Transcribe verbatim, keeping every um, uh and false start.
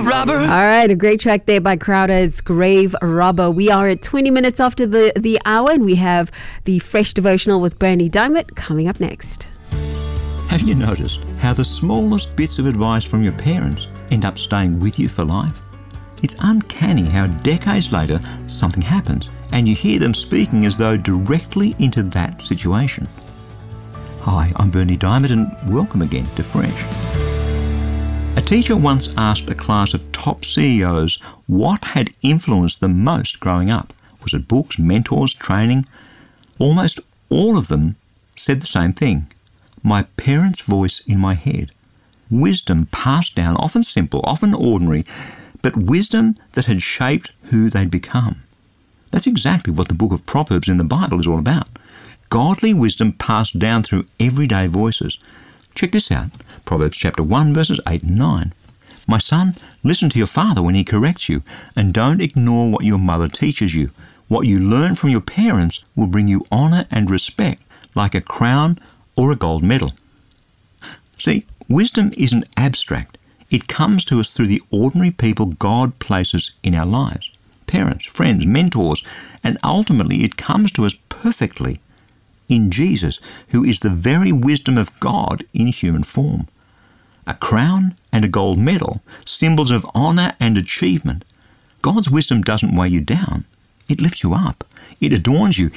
robber. All right, a great track there by Crowder. It's Grave Robber. We are at twenty minutes after the, the hour, and we have the Fresh Devotional with Bernie Diamond coming up next. Have you noticed how the smallest bits of advice from your parents end up staying with you for life? It's uncanny how decades later something happens and you hear them speaking as though directly into that situation. Hi, I'm Bernie Diamond and welcome again to Fresh. A teacher once asked a class of top C E Os what had influenced them most growing up. Was it books, mentors, training? Almost all of them said the same thing. My parents' voice in my head. Wisdom passed down, often simple, often ordinary, but wisdom that had shaped who they'd become. That's exactly what the book of Proverbs in the Bible is all about. Godly wisdom passed down through everyday voices. Check this out, Proverbs chapter one, verses eight and nine. My son, listen to your father when he corrects you, and don't ignore what your mother teaches you. What you learn from your parents will bring you honour and respect, like a crown or a gold medal. See, wisdom isn't abstract. It comes to us through the ordinary people God places in our lives. Parents, friends, mentors, and ultimately it comes to us perfectly in Jesus, who is the very wisdom of God in human form. A crown and a gold medal, symbols of honour and achievement. God's wisdom doesn't weigh you down. It lifts you up. It adorns you.